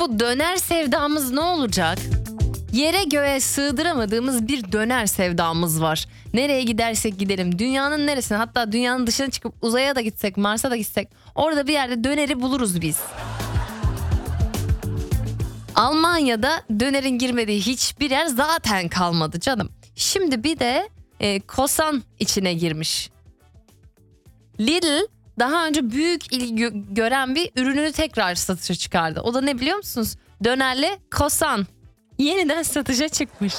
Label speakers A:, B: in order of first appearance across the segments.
A: bu döner sevdamız ne olacak? Yere göğe sığdıramadığımız bir döner sevdamız var. Nereye gidersek gidelim, dünyanın neresine, hatta dünyanın dışına çıkıp uzaya da gitsek, Mars'a da gitsek, orada bir yerde döneri buluruz biz. Almanya'da dönerin girmediği hiçbir yer zaten kalmadı canım. Şimdi bir de kosan içine girmiş. Lidl daha önce büyük ilgi gören bir ürününü tekrar satışa çıkardı. O da ne biliyor musunuz? Dönerli kosan. Yeniden satışa çıkmış.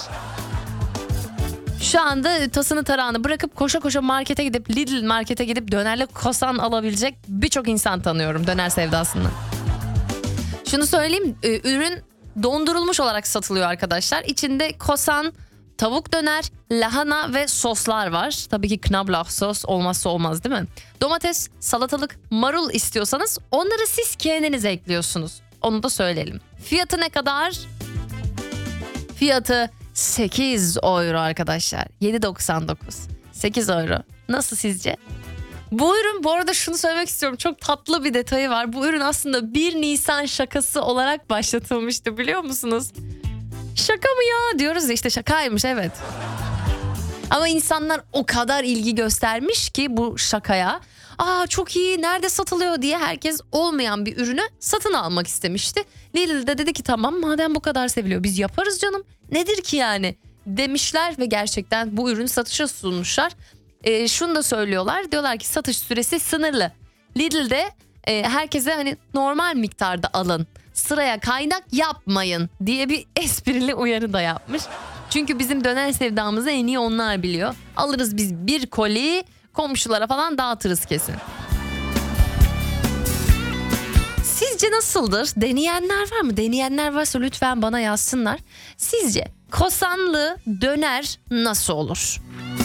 A: Şu anda tasını tarağını bırakıp koşa koşa markete gidip, Lidl markete gidip dönerli kosan alabilecek birçok insan tanıyorum döner sevdasından. Şunu söyleyeyim, ürün dondurulmuş olarak satılıyor arkadaşlar. İçinde kosan, tavuk döner, lahana ve soslar var. Tabii ki Knoblauch sos olmazsa olmaz değil mi? Domates, salatalık, marul istiyorsanız onları siz kendiniz ekliyorsunuz. Onu da söyleyelim. Fiyatı ne kadar? Fiyatı 8 euro arkadaşlar. 7,99. 8 euro. Nasıl sizce? Bu ürün, bu arada şunu söylemek istiyorum. Çok tatlı bir detayı var. Bu ürün aslında 1 Nisan şakası olarak başlatılmıştı, biliyor musunuz? Şaka mı ya diyoruz ya, işte şakaymış, evet. Ama insanlar o kadar ilgi göstermiş ki bu şakaya. Aa çok iyi, nerede satılıyor diye herkes olmayan bir ürünü satın almak istemişti. Lidl de dedi ki tamam, madem bu kadar seviliyor biz yaparız canım. Nedir ki yani demişler ve gerçekten bu ürünü satışa sunmuşlar. Şunu da söylüyorlar, diyorlar ki satış süresi sınırlı. Lidl'de herkese hani normal miktarda alın, sıraya kaynak yapmayın diye bir esprili uyarı da yapmış. Çünkü bizim döner sevdamızı en iyi onlar biliyor. Alırız biz bir koli, komşulara falan dağıtırız kesin. Sizce nasıldır? Deneyenler var mı? Deneyenler varsa lütfen bana yazsınlar. Sizce kosanlı döner nasıl olur?